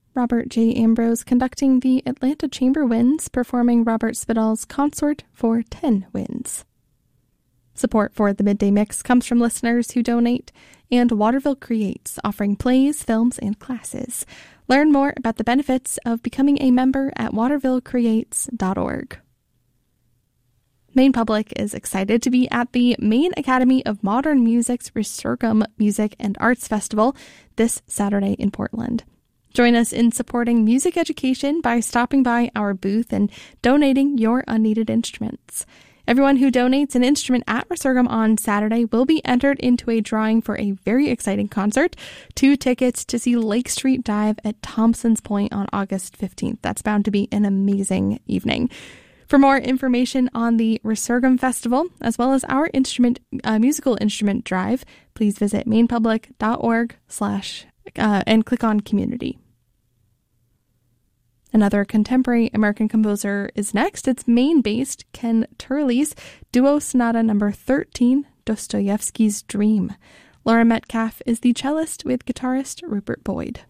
Robert J. Ambrose conducting the Atlanta Chamber Winds, performing Robert Spitall's Consort for 10 Winds. Support for the Midday Mix comes from listeners who donate, and Waterville Creates, offering plays, films, and classes. Learn more about the benefits of becoming a member at watervillecreates.org. Maine Public is excited to be at the Maine Academy of Modern Music's Resurgam Music and Arts Festival this Saturday in Portland. Join us in supporting music education by stopping by our booth and donating your unneeded instruments. Everyone who donates an instrument at Resurgam on Saturday will be entered into a drawing for a very exciting concert, 2 tickets to see Lake Street Dive at Thompson's Point on August 15th. That's bound to be an amazing evening. For more information on the Resurgam Festival, as well as our musical instrument drive, please visit mainepublic.org/ and click on Community. Another contemporary American composer is next. It's Maine-based Ken Turley's Duo Sonata No. 13, Dostoevsky's Dream. Laura Metcalf is the cellist with guitarist Rupert Boyd.